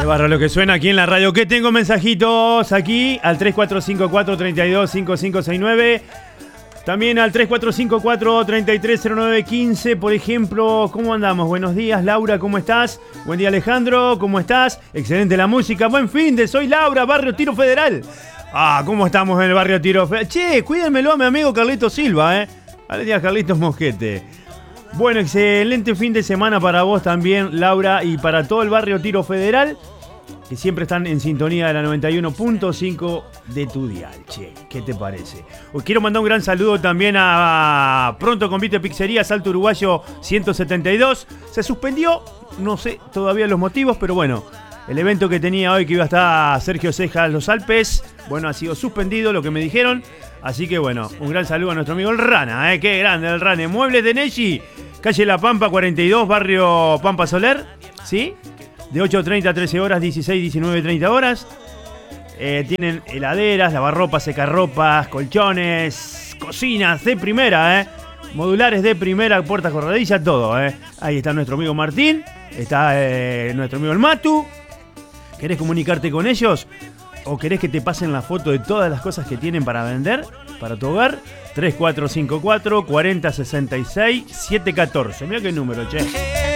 Barro lo que suena aquí en la radio. Que tengo mensajitos aquí al 3454-325569. También al 3454-330915. Por ejemplo, ¿cómo andamos? Buenos días, Laura, ¿cómo estás? Buen día, Alejandro, ¿cómo estás? Excelente la música. Buen fin de, soy Laura, Barrio Tiro Federal. ¿Cómo estamos en el Barrio Tiro Federal? Che, cuídenmelo a mi amigo Carlitos Silva, Alias Carlitos Mosquete. Bueno, excelente fin de semana para vos también, Laura, y para todo el Barrio Tiro Federal, que siempre están en sintonía de la 91.5 de tu dial. Che, ¿qué te parece? Os quiero mandar un gran saludo también a Pronto Convite Pizzería, Salto Uruguayo 172. Se suspendió, no sé todavía los motivos, pero bueno, el evento que tenía hoy, que iba a estar Sergio Cejas Los Alpes, bueno, ha sido suspendido, lo que me dijeron. Así que bueno, un gran saludo a nuestro amigo el Rana, qué grande el Rana. Muebles de Nechi, calle La Pampa 42, barrio Pampa Soler, ¿sí? De 8:30 a 13 horas, 16, 19, 30 horas. Tienen heladeras, lavarropas, secarropas, colchones, cocinas de primera, modulares de primera, puertas corredizas, todo, Ahí está nuestro amigo Martín, está nuestro amigo el Matu. ¿Querés comunicarte con ellos? ¿O querés que te pasen la foto de todas las cosas que tienen para vender, para tu hogar? 3454 4066 714. Mira qué número, che.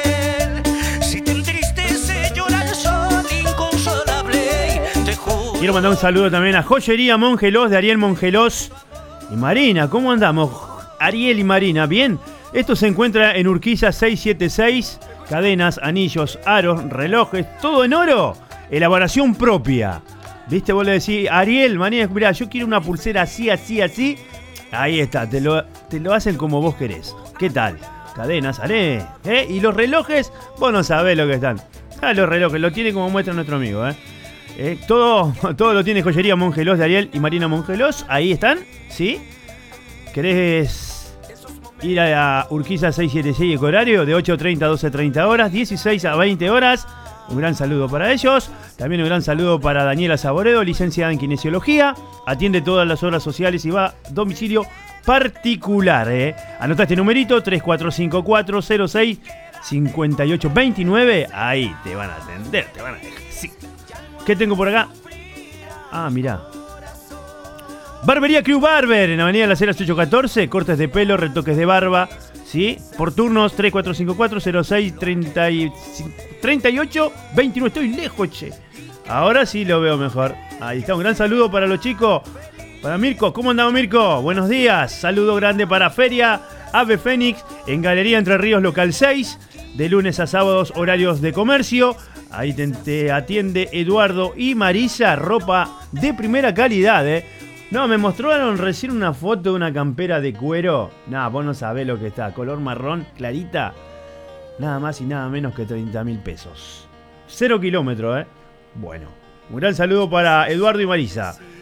Quiero mandar un saludo también a Joyería Mongelos de Ariel Mongelos y Marina. ¿Cómo andamos, Ariel y Marina? Bien. Esto se encuentra en Urquiza 676. Cadenas, anillos, aros, relojes, todo en oro. Elaboración propia. ¿Viste? Vos le decís, Ariel, Marina, mirá, yo quiero una pulsera así, así, así. Ahí está, te lo hacen como vos querés. ¿Qué tal? Cadenas, haré. Y los relojes, vos no sabés lo que están. Los relojes, lo tiene como muestra nuestro amigo, todo lo tiene Joyería Mongelos de Ariel y Marina Mongelos. Ahí están, ¿sí? ¿Querés ir a Urquiza 676 el horario? De 8:30 a 12:30 horas, 16 a 20 horas. Un gran saludo para ellos. También un gran saludo para Daniela Saboredo, licenciada en Kinesiología. Atiende todas las obras sociales y va a domicilio particular. Anotá este numerito, 3454065829. Ahí te van a atender, te van a dejar. Sí. ¿Qué tengo por acá? Mirá. Barbería Crew Barber, en Avenida Las Heras 814. Cortes de pelo, retoques de barba. ¿Sí? Por turnos 3454-06-38-21. Estoy lejos, che. Ahora sí lo veo mejor. Ahí está, un gran saludo para los chicos. Para Mirko. ¿Cómo andamos, Mirko? Buenos días. Saludo grande para Feria Ave Fénix en Galería Entre Ríos Local 6. De lunes a sábados, horarios de comercio. Ahí te atiende Eduardo y Marisa. Ropa de primera calidad, No, me mostraron recién una foto de una campera de cuero. Vos no sabés lo que está. Color marrón, clarita. Nada más y nada menos que 30.000 pesos. 0 kilómetros, Bueno, un gran saludo para Eduardo y Marisa.